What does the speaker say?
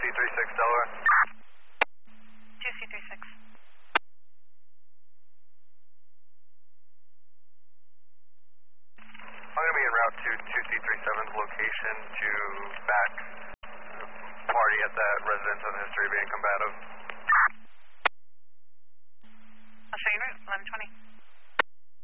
2C36 Delaware. 2C36. I'm going to be en route to 2C37's location to back party at that residence on history being combative.